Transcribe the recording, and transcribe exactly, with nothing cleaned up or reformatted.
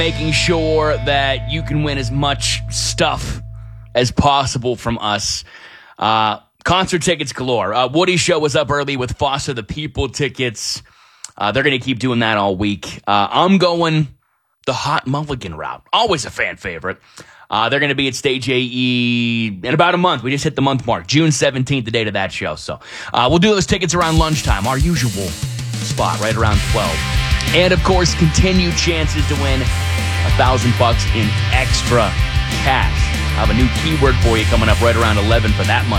making sure that you can win as much stuff as possible from us. Uh, concert tickets galore. Uh, Woody Show was up early with Foster the People tickets. Uh, they're going to keep doing that all week. Uh, I'm going the Hot Mulligan route. Always a fan favorite. Uh, they're going to be at Stage A E in about a month. We just hit the month mark. June seventeenth, the date of that show. So uh, we'll do those tickets around lunchtime, our usual spot, right around twelve. And, of course, continued chances to win a thousand bucks in extra cash. I have a new keyword for you coming up right around eleven for that money.